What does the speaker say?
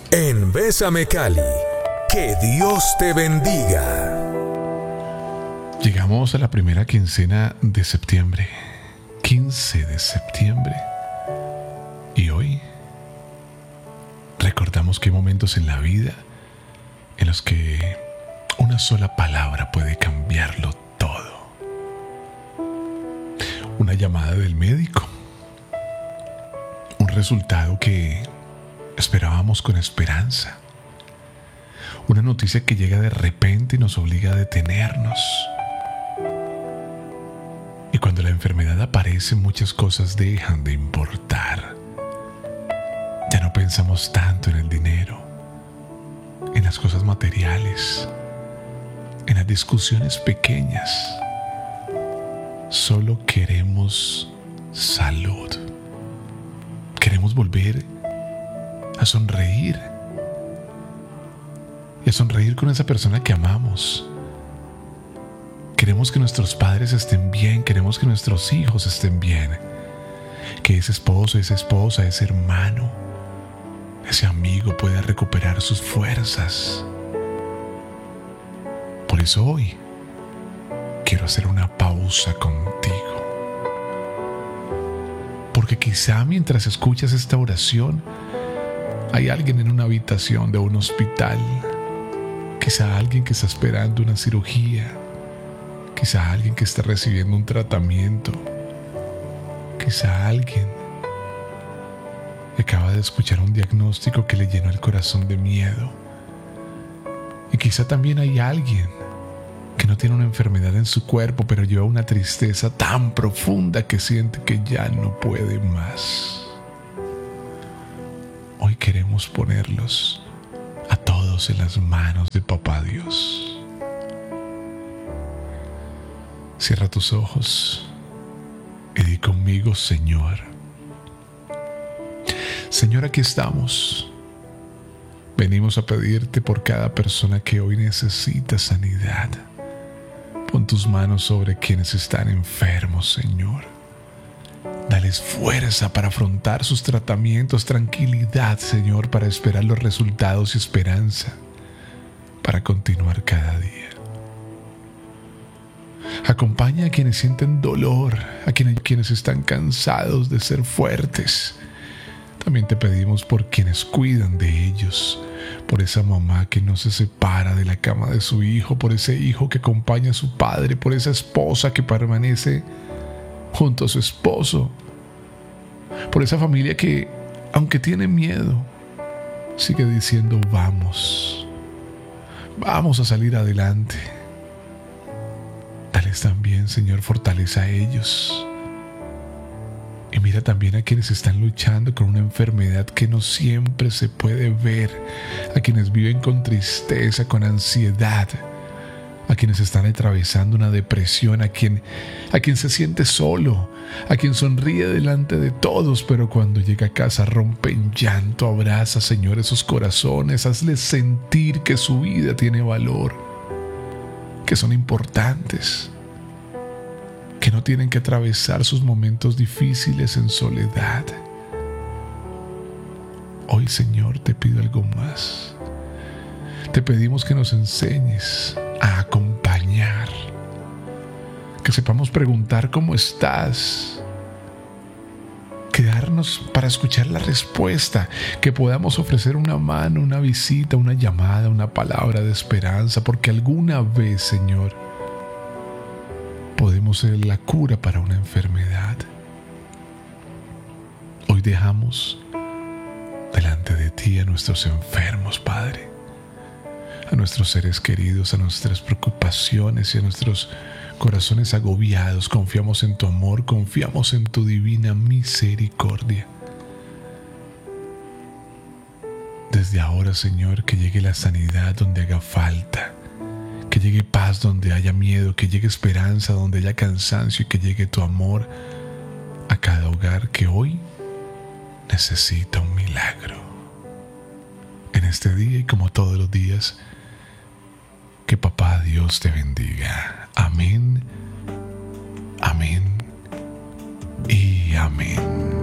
en Bésame Cali. Que Dios te bendiga. Llegamos a la primera quincena de septiembre, 15 de septiembre. Y hoy recordamos que hay momentos en la vida en los que una sola palabra puede cambiarlo todo. Una llamada del médico, un resultado que esperábamos con esperanza, una noticia que llega de repente y nos obliga a detenernos. Y cuando la enfermedad aparece, muchas cosas dejan de importar. Ya no pensamos tanto en el dinero, en las cosas materiales, en las discusiones pequeñas. Solo queremos salud. Queremos volver a sonreír. Y a sonreír con esa persona que amamos. Queremos que nuestros padres estén bien, queremos que nuestros hijos estén bien, que ese esposo, esa esposa, ese hermano, ese amigo pueda recuperar sus fuerzas. Por eso hoy quiero hacer una pausa contigo. Porque quizá mientras escuchas esta oración hay alguien en una habitación de un hospital, quizá alguien que está esperando una cirugía, quizá alguien que está recibiendo un tratamiento, quizá alguien que acaba de escuchar un diagnóstico que le llenó el corazón de miedo. Y quizá también hay alguien que no tiene una enfermedad en su cuerpo, pero lleva una tristeza tan profunda que siente que ya no puede más. Hoy queremos ponerlos a todos en las manos de Papá Dios. Cierra tus ojos y di conmigo: Señor. Señor, aquí estamos. Venimos a pedirte por cada persona que hoy necesita sanidad. Pon tus manos sobre quienes están enfermos, Señor. Dales fuerza para afrontar sus tratamientos, tranquilidad, Señor, para esperar los resultados y esperanza para continuar cada día. Acompaña a quienes sienten dolor, a quienes están cansados de ser fuertes. También te pedimos por quienes cuidan de ellos, por esa mamá que no se separa de la cama de su hijo, por ese hijo que acompaña a su padre, por esa esposa que permanece junto a su esposo, por esa familia que, aunque tiene miedo, sigue diciendo: vamos a salir adelante. Dales también, Señor, fortaleza a ellos. Y mira también a quienes están luchando con una enfermedad que no siempre se puede ver, a quienes viven con tristeza, con ansiedad, a quienes están atravesando una depresión, a quien se siente solo, a quien sonríe delante de todos, pero cuando llega a casa rompe en llanto. Abraza, Señor, esos corazones, hazles sentir que su vida tiene valor, que son importantes, que no tienen que atravesar sus momentos difíciles en soledad. Hoy, Señor, te pido algo más. Te pedimos que nos enseñes a acompañar, que sepamos preguntar cómo estás, quedarnos para escuchar la respuesta, que podamos ofrecer una mano, una visita, una llamada, una palabra de esperanza, porque alguna vez, Señor, podemos ser la cura para una enfermedad. Hoy dejamos delante de ti a nuestros enfermos, Padre, a nuestros seres queridos, a nuestras preocupaciones y a nuestros corazones agobiados. Confiamos en tu amor, confiamos en tu divina misericordia. Desde ahora, Señor, que llegue la sanidad donde haga falta, que llegue paz donde haya miedo, que llegue esperanza donde haya cansancio y que llegue tu amor a cada hogar que hoy necesita un milagro. En este día y como todos los días, que Papá Dios te bendiga. Amén, amén y amén.